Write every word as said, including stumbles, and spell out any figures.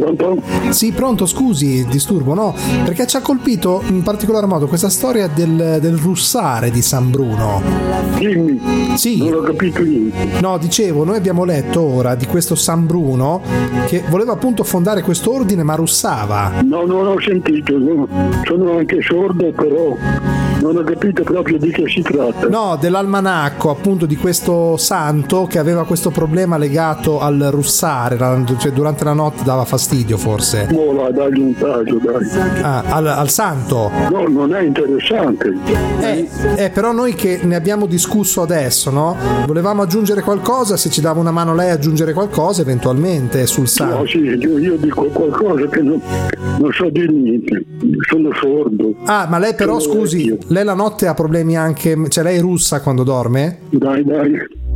Pronto? Sì, pronto, scusi, disturbo, no? Perché ci ha colpito in particolar modo questa storia del, del russare di San Bruno. Dimmi. Sì. Non ho capito niente. No, dicevo, noi abbiamo letto ora di questo San Bruno che voleva appunto fondare questo ordine ma russava. No, non ho sentito, no. Sono anche sordo, però non ho capito proprio di che si tratta. No, dell'almanacco appunto di questo santo che aveva questo problema legato al russare, cioè durante la notte dava fastidio forse. No, va, dagli un taglio, dai. Ah, al, al santo? No, non è interessante. Eh, eh, però noi che ne abbiamo discusso adesso, no? Volevamo aggiungere qualcosa, se ci dava una mano lei aggiungere qualcosa eventualmente sul santo. No, sì, io, io dico qualcosa che non, non so dire niente, sono sordo. Ah, ma lei però, sono scusi, vecchio. lei la notte ha problemi anche, cioè lei è russa quando dorme? Dai, dai.